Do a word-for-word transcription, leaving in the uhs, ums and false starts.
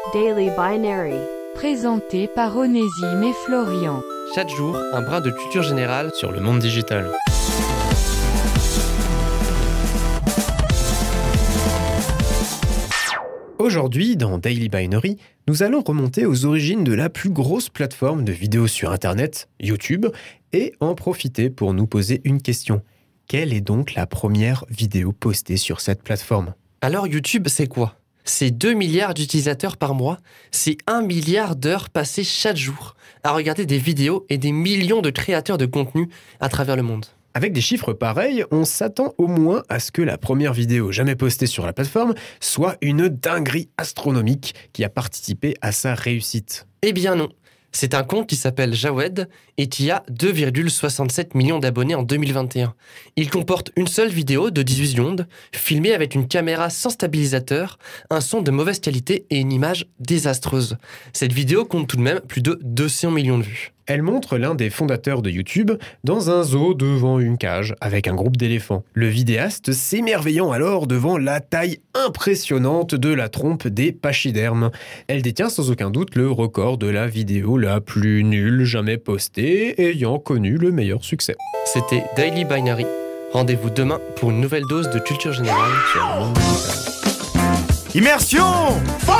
Daily Binary. Présenté par Onésime et Florian. Chaque jour, un brin de culture générale sur le monde digital. Aujourd'hui, dans Daily Binary, nous allons remonter aux origines de la plus grosse plateforme de vidéos sur Internet, YouTube, et en profiter pour nous poser une question. Quelle est donc la première vidéo postée sur cette plateforme ? Alors YouTube, c'est quoi ? C'est deux milliards d'utilisateurs par mois, c'est un milliard d'heures passées chaque jour à regarder des vidéos et des millions de créateurs de contenu à travers le monde. Avec des chiffres pareils, on s'attend au moins à ce que la première vidéo jamais postée sur la plateforme soit une dinguerie astronomique qui a participé à sa réussite. Eh bien non, c'est un compte qui s'appelle Jawed et qui a deux virgule soixante-sept millions d'abonnés en deux mille vingt et un. Il comporte une seule vidéo de dix-huit secondes, filmée avec une caméra sans stabilisateur, un son de mauvaise qualité et une image désastreuse. Cette vidéo compte tout de même plus de deux cents millions de vues. Elle montre l'un des fondateurs de YouTube dans un zoo devant une cage avec un groupe d'éléphants. Le vidéaste s'émerveillant alors devant la taille impressionnante de la trompe des pachydermes. Elle détient sans aucun doute le record de la vidéo la plus nulle jamais postée, ayant connu le meilleur succès. C'était Daily Binary. Rendez-vous demain pour une nouvelle dose de culture générale sur le monde digital. Immersion! Fire!